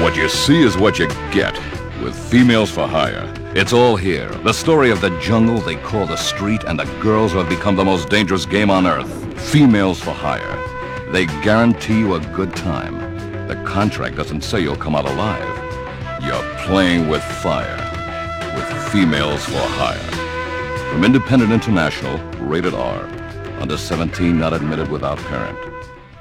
What you see is what you get with Females for Hire. It's all here. The story of the jungle they call the street and the girls who have become the most dangerous game on earth. Females for Hire. They guarantee you a good time. The contract doesn't say you'll come out alive. You're playing with fire. With Females for Hire. From Independent International, rated R. Under 17, not admitted without parent.